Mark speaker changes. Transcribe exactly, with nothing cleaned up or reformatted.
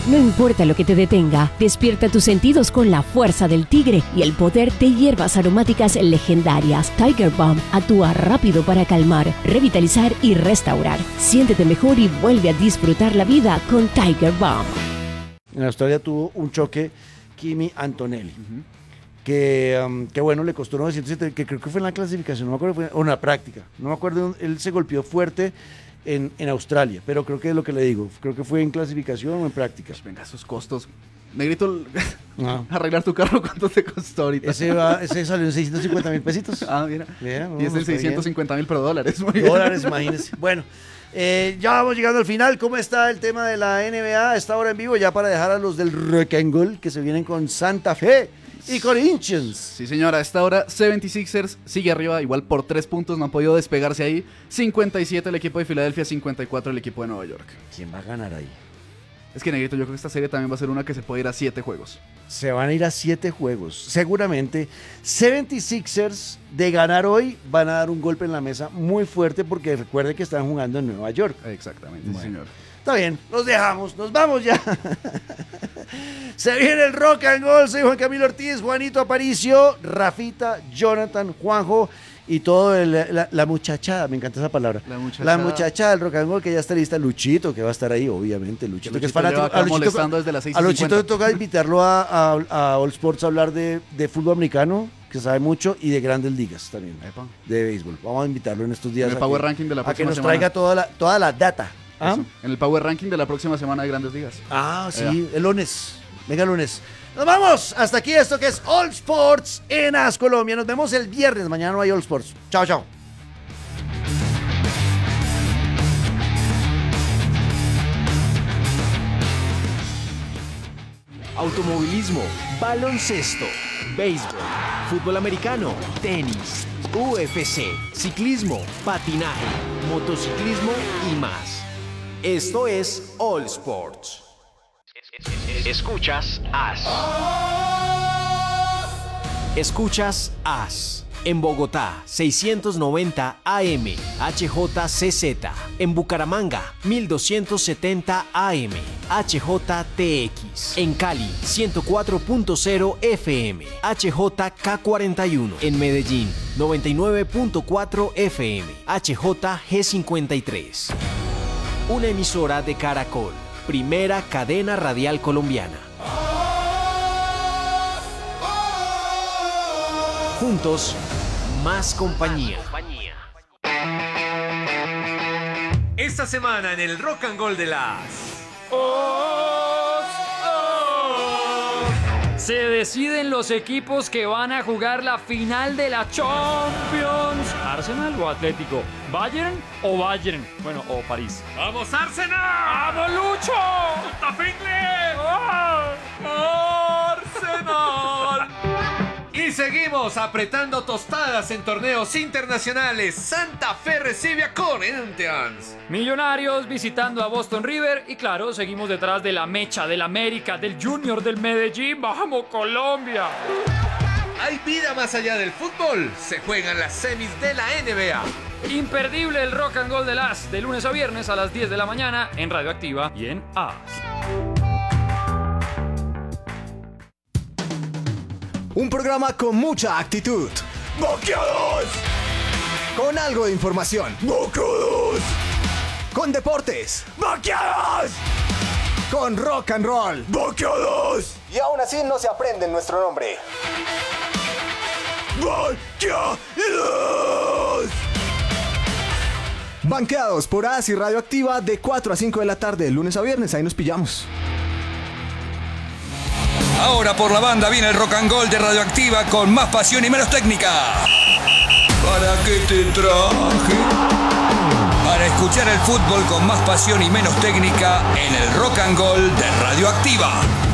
Speaker 1: No importa lo que te detenga, despierta tus sentidos con la fuerza del tigre y el poder de hierbas aromáticas legendarias. Tiger Balm actúa rápido para calmar, revitalizar y restaurar. Siéntete mejor y vuelve a disfrutar la vida con Tiger Balm.
Speaker 2: En Australia tuvo un choque Kimi Antonelli, uh-huh. que, um, que bueno, le costó novecientos siete, que creo que fue en la clasificación, no me acuerdo, fue, o en la práctica, no me acuerdo, él se golpeó fuerte en, en Australia, pero creo que es lo que le digo, creo que fue en clasificación o en práctica.
Speaker 3: Pues venga, esos costos. Negrito,
Speaker 2: ah.
Speaker 3: arreglar tu carro, ¿cuánto te costó ahorita?
Speaker 2: Ese, va, ese salió en seiscientos cincuenta mil pesitos.
Speaker 3: Ah, mira.
Speaker 2: mira
Speaker 3: y es en seiscientos cincuenta mil, pero dólares.
Speaker 2: Dólares, imagínense. Bueno, eh, ya vamos llegando al final. ¿Cómo está el tema de la N B A a esta hora en vivo? Ya para dejar a los del Rock and Roll que se vienen con Santa Fe y Corinthians.
Speaker 3: Sí, señora, a esta hora setenta y seis ers sigue arriba, igual por tres puntos, no han podido despegarse ahí. cincuenta y siete el equipo de Filadelfia, cincuenta y cuatro el equipo de Nueva York.
Speaker 2: ¿Quién va a ganar ahí?
Speaker 3: Es que, Negrito, yo creo que esta serie también va a ser una que se puede ir a siete juegos.
Speaker 2: Se van a ir a siete juegos. Seguramente setenta y seis ers de ganar hoy van a dar un golpe en la mesa muy fuerte porque recuerde que están jugando en Nueva York.
Speaker 3: Exactamente,
Speaker 2: bueno,
Speaker 3: sí, señor.
Speaker 2: Está bien, los dejamos, nos vamos ya. Se viene el Rock and Roll. Soy Juan Camilo Ortiz, Juanito Aparicio, Rafita, Jonathan, Juanjo y todo el, la, la muchachada, me encanta esa palabra.
Speaker 3: La muchachada.
Speaker 2: La muchachada del Rock and Roll que ya está lista. Luchito, que va a estar ahí, obviamente. Luchito, que,
Speaker 3: que
Speaker 2: es fanático.
Speaker 3: A Luchito, desde las seis y
Speaker 2: a Luchito le toca invitarlo a, a, a All Sports a hablar de, de fútbol americano, que sabe mucho, y de grandes ligas también, Epa. de béisbol. Vamos a invitarlo en estos días.
Speaker 3: En el Power que, Ranking de la próxima
Speaker 2: semana. A que nos
Speaker 3: semana.
Speaker 2: traiga toda la, toda la data. ¿Ah?
Speaker 3: En el Power Ranking de la próxima semana de Grandes Ligas.
Speaker 2: Ah, sí, Allá. el lunes. Venga, el lunes. Nos vamos. Hasta aquí esto que es All Sports en As Colombia. Nos vemos el viernes. Mañana no hay All Sports. Chao, chao.
Speaker 4: Automovilismo, baloncesto, béisbol, fútbol americano, tenis, U F C, ciclismo, patinaje, motociclismo y más. Esto es All Sports. Escuchas As. Escuchas As. En Bogotá, seiscientos noventa A M, H J C Z. En Bucaramanga, mil doscientos setenta A M, H J T X. En Cali, ciento cuatro punto cero F M, H J K cuarenta y uno. En Medellín, noventa y nueve punto cuatro F M, H J G cincuenta y tres. Una emisora de Caracol, primera cadena radial colombiana. Juntos, más compañía.
Speaker 5: Esta semana en el Rock and Roll de las...
Speaker 6: Oh, oh. Se deciden los equipos que van a jugar la final de la Champions. ¿Arsenal o Atlético? ¿Bayern o Bayern? Bueno, o París.
Speaker 5: ¡Vamos, Arsenal!
Speaker 6: ¡Vamos, Lucho!
Speaker 5: ¡Puta Fingle! ¡Oh! ¡Arsenal! Y seguimos apretando tostadas en torneos internacionales. Santa Fe recibe a Corinthians.
Speaker 6: Millonarios visitando a Boston River. Y claro, seguimos detrás de la mecha del América, del Junior, del Medellín. ¡Vamos, Colombia!
Speaker 5: Hay vida más allá del fútbol. Se juegan las semis de la N B A.
Speaker 6: Imperdible el Rock and Roll de las, de lunes a viernes a las diez de la mañana en Radioactiva y en As.
Speaker 4: Un programa con mucha actitud. ¡Boqueados! Con algo de información. ¡Boqueados! Con deportes. ¡Boqueados! Con rock and roll. ¡Boqueados! Y aún así no se aprende nuestro nombre. ¡Boqueados! Banqueados por As y Radioactiva de cuatro a cinco de la tarde, de lunes a viernes. Ahí nos pillamos.
Speaker 7: Ahora por la banda viene el Rock and Roll de Radioactiva con más pasión y menos técnica. ¿Para qué te traje? Para escuchar el fútbol con más pasión y menos técnica en el Rock and Roll de Radioactiva.